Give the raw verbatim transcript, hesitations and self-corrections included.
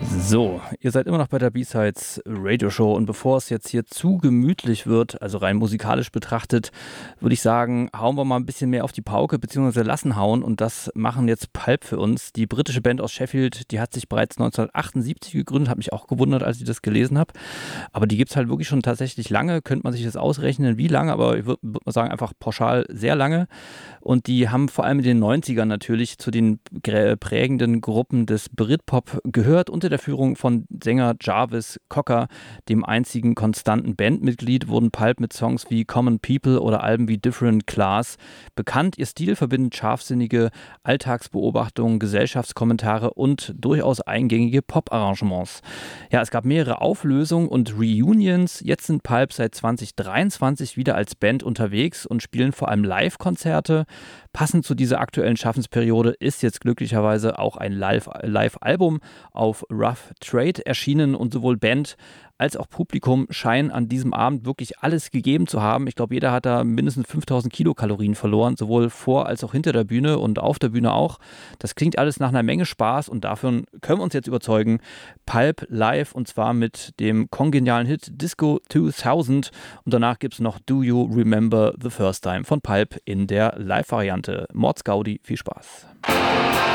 So, ihr seid immer noch bei der B-Sides Radio Show und bevor es jetzt hier zu gemütlich wird, also rein musikalisch betrachtet, würde ich sagen, hauen wir mal ein bisschen mehr auf die Pauke, beziehungsweise lassen hauen und das machen jetzt Pulp für uns. Die britische Band aus Sheffield, die hat sich bereits neunzehnhundertachtundsiebzig gegründet, hat mich auch gewundert, als ich das gelesen habe, aber die gibt es halt wirklich schon tatsächlich lange, könnte man sich das ausrechnen, wie lange, aber ich würde würd mal sagen, einfach pauschal sehr lange und die haben vor allem in den neunzigern natürlich zu den prägenden Gruppen des Britpop gehört, unter der Führung von Sänger Jarvis Cocker, dem einzigen konstanten Bandmitglied, wurden Pulp mit Songs wie Common People oder Alben wie Different Class bekannt. Ihr Stil verbindet scharfsinnige Alltagsbeobachtungen, Gesellschaftskommentare und durchaus eingängige Pop-Arrangements. Ja, es gab mehrere Auflösungen und Reunions. Jetzt sind Pulp seit zwanzig dreiundzwanzig wieder als Band unterwegs und spielen vor allem Live-Konzerte. Passend zu dieser aktuellen Schaffensperiode ist jetzt glücklicherweise auch ein Live- Live-Album auf Rough Trade erschienen und sowohl Band als auch Publikum scheinen an diesem Abend wirklich alles gegeben zu haben. Ich glaube, jeder hat da mindestens fünftausend Kilokalorien verloren, sowohl vor als auch hinter der Bühne und auf der Bühne auch. Das klingt alles nach einer Menge Spaß und davon können wir uns jetzt überzeugen. Pulp live und zwar mit dem kongenialen Hit Disco zweitausend und danach gibt es noch Do You Remember the First Time von Pulp in der Live-Variante. Mords Gaudi, viel Spaß.